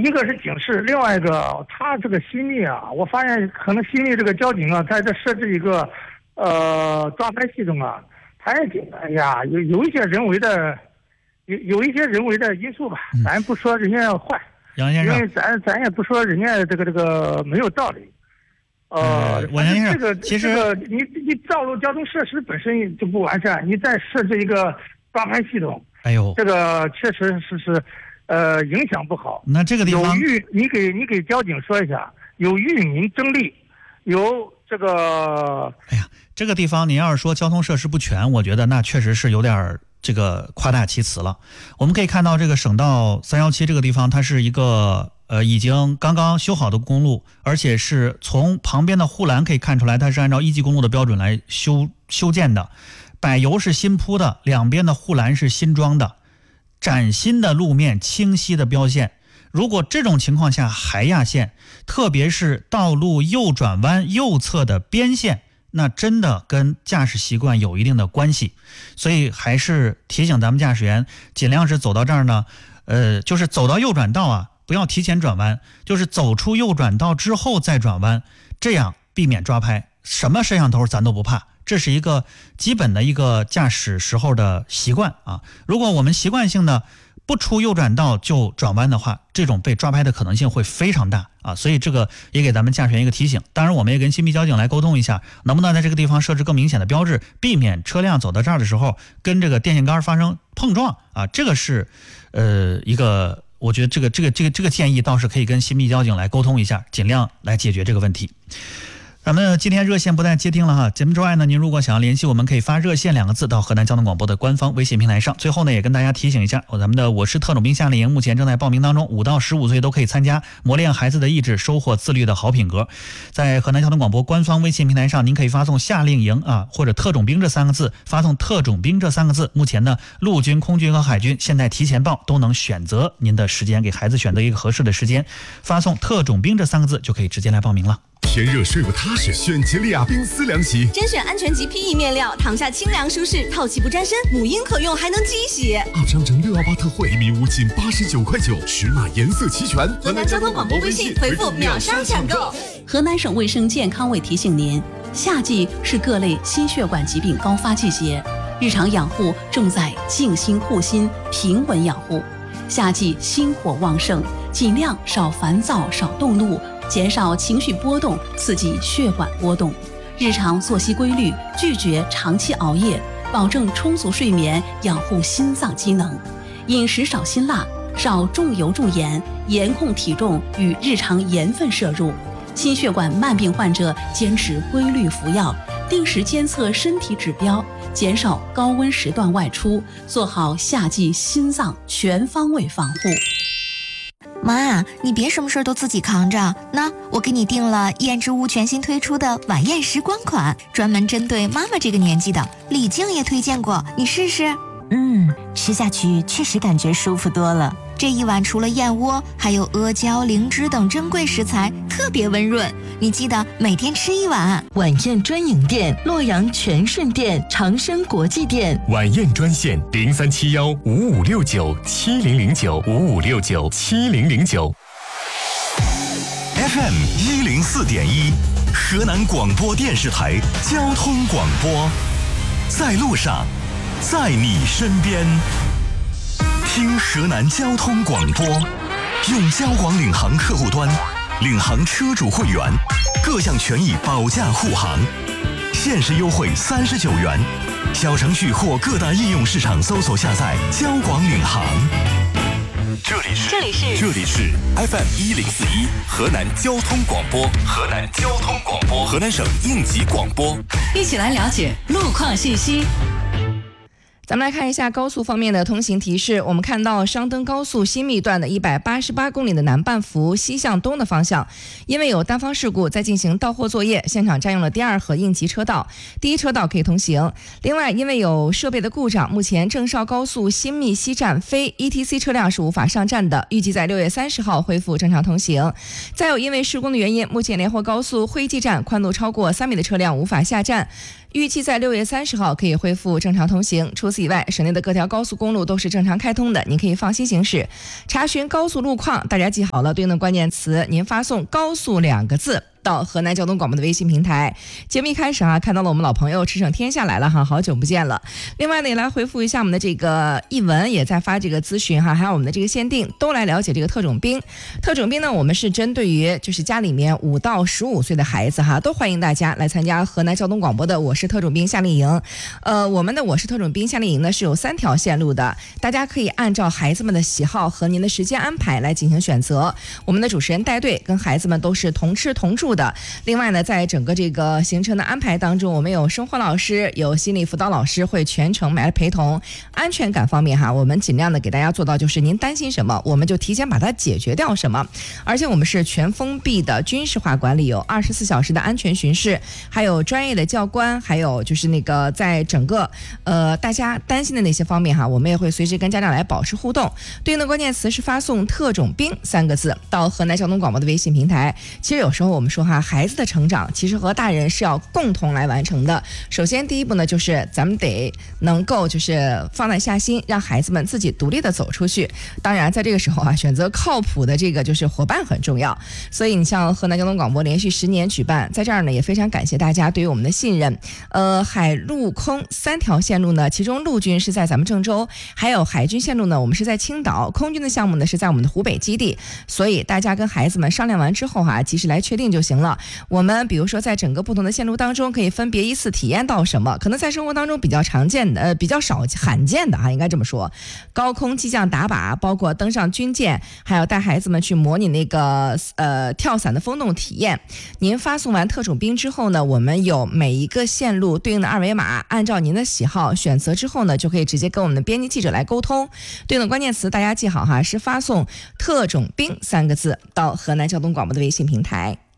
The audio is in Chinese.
一个是警示，另外一个他这个新密啊，我发现可能新密这个交警啊，在这设置一个抓拍系统啊，他也觉得哎呀，有一些人为的，有一些人为的因素吧，咱不说人家坏， 杨先生， 因为咱也不说人家这个没有道理。 王先生， 这个其实你道路交通设施本身就不完善，你再设置一个抓拍系统， 哎呦， 这个确实是影响不好。 那这个地方你给交警说一下，有与民争利，有这个。 哎呀，这个地方您要是说交通设施不全，我觉得那确实是有点这个夸大其词了。我们可以看到这个省道317这个地方，它是一个已经刚刚修好的公路，而且是从旁边的护栏可以看出来，它是按照1级公路的标准来修建的。柏油是新铺的，两边的护栏是新装的，崭新的路面，清晰的标线。如果这种情况下还压线，特别是道路右转弯右侧的边线，那真的跟驾驶习惯有一定的关系。所以还是提醒咱们驾驶员，尽量是走到这儿呢，就是走到右转道啊，不要提前转弯，就是走出右转道之后再转弯，这样避免抓拍。什么摄像头咱都不怕，这是一个基本的一个驾驶时候的习惯啊。如果我们习惯性的不出右转道就转弯的话，这种被抓拍的可能性会非常大啊，所以这个也给咱们驾驶员一个提醒。当然我们也跟新密交警来沟通一下，能不能在这个地方设置更明显的标志，避免车辆走到这儿的时候跟这个电线杆发生碰撞啊。这个是一个我觉得这个建议倒是可以跟新密交警来沟通一下，尽量来解决这个问题。咱们今天热线不但接听了哈，节目之外呢，您如果想要联系我们，可以发热线2个字到河南交通广播的官方微信平台上。最后呢，也跟大家提醒一下，咱们的我是特种兵夏令营目前正在报名当中，5到15岁都可以参加，磨练孩子的意志，收获自律的好品格。在河南交通广播官方微信平台上，您可以发送夏令营啊或者特种兵这3个字，发送特种兵这3个字。目前呢，陆军、空军和海军现在提前报都能选择您的时间，给孩子选择一个合适的时间，发送特种兵这3个字就可以直接来报名了。 天热睡不踏实，选吉利亚冰丝凉席， 甄选安全级 PE 面料，躺下清凉舒适，透气不沾身，母婴可用，还能机洗。 2长城618特惠，1米5仅89块9，尺码颜色齐全。 河南交通广播微信回复秒杀抢购。 河南省卫生健康委提醒您，夏季是各类心血管疾病高发季节，日常养护重在静心护心，平稳养护。夏季心火旺盛，尽量少烦躁，少动怒，减少情绪波动，刺激血管波动。日常作息规律，拒绝长期熬夜，保证充足睡眠，养护心脏机能。饮食少辛辣，少重油重盐，严控体重与日常盐分摄入。心血管慢病患者坚持规律服药，定时监测身体指标，减少高温时段外出，做好夏季心脏全方位防护。 妈，你别什么事都自己扛着，那我给你订了燕之屋全新推出的晚宴时光款，专门针对妈妈这个年纪的，李静也推荐过，你试试。 吃下去确实感觉舒服多了。 这一碗除了燕窝，还有阿胶、灵芝等珍贵食材，特别温润。你记得每天吃1碗。 晚宴专营店：洛阳全顺店、长生国际店。 晚宴专线03715569700955697009。FM 104.1，河南广播电视台交通广播，在路上，在你身边。听河南交通广播，用交广领航客户端，领航车主会员，各项权益保价护航，限时优惠39元。小程序或各大应用市场搜索下载交广领航。这里是 FM 104.1河南交通广播，河南省应急广播， 一起来了解路况信息。 咱们来看一下高速方面的通行提示。我们看到商登高速新密段的188公里的南半幅西向东的方向，因为有单方事故在进行到货作业，现场占用了第2和应急车道，第1车道可以通行。另外，因为有设备的故障，目前郑绍高速新密西站非 ETC 车辆是无法上站的，预计在6月30号恢复正常通行。再有，因为施工的原因，目前连霍高速徽济站宽度超过3米的车辆无法下站。 预计在6月30号可以恢复正常通行。除此以外，省内的各条高速公路都是正常开通的，您可以放心行驶。查询高速路况，大家记好了对应的关键词，您发送高速2个字到河南交通广播的微信平台。节目一开始看到了我们老朋友驰骋天下来了好久不见了。另外呢，也来回复一下我们的这个译文也在发这个咨询还有我们的这个限定，都来了解这个特种兵。特种兵呢，我们是针对于就是家里面5到15岁的孩子都欢迎大家来参加河南交通广播的我是特种兵夏令营。我们的我是特种兵夏令营呢是有3条线路的，大家可以按照孩子们的喜好和您的时间安排来进行选择。我们的主持人带队，跟孩子们都是同吃同住的。另外呢，在整个这个行程的安排当中，我们有生活老师，有心理辅导老师会全程来陪同。安全感方面我们尽量的给大家做到就是您担心什么，我们就提前把它解决掉什么。而且我们是全封闭的军事化管理，有24小时的安全巡视，还有专业的教官，还有就是那个在整个大家担心的那些方面我们也会随时跟家长来保持互动。对应的关键词是发送特种兵3个字到河南交通广播的微信平台。其实有时候我们说孩子的成长其实和大人是要共同来完成的。首先第一步呢，就是咱们得能够就是放在下心，让孩子们自己独立的走出去。当然在这个时候选择靠谱的这个就是伙伴很重要。所以你像河南交通广播连续10年举办，在这儿呢也非常感谢大家对于我们的信任。海陆空3条线路呢，其中陆军是在咱们郑州，还有海军线路呢我们是在青岛，空军的项目呢是在我们的湖北基地。所以大家跟孩子们商量完之后及时来确定就行了。我们比如说在整个不同的线路当中，可以分别依次体验到什么，可能在生活当中比较常见的比较少罕见的应该这么说。高空机降打靶，包括登上军舰，还有带孩子们去模拟那个跳伞的风洞体验。您发送完特种兵之后呢，我们有每一个线路对应的2维码，按照您的喜好选择之后呢，就可以直接跟我们的编辑记者来沟通。对应的关键词大家记好是发送特种兵3个字到河南交通广播的微信平台。